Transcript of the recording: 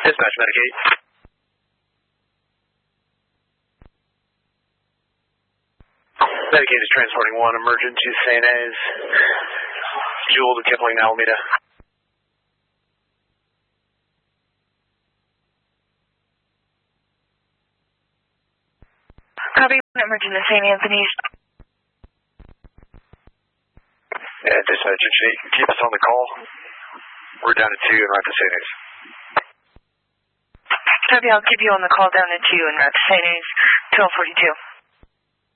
Dispatch, Medicaid. Medicaid is transporting 1 emergent to St. A's. Jewel to Kipling, Alameda. Copy, emergent to St. Anthony's. Yeah, dispatch, keep us on the call. We're down to 2 and right to St. A's. Copy, I'll keep you on the call down to 2 and right to St. A's, 1242.